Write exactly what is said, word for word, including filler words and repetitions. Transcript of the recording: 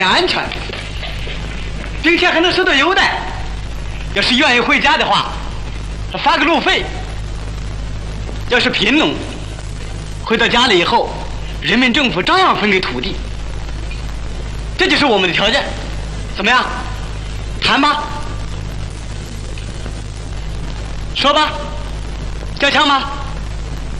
安全，并且还能受到优待。要是愿意回家的话，发个路费。要是贫农，回到家里以后，人民政府照样分给土地。这就是我们的条件，怎么样？谈吧，说吧，交枪吗？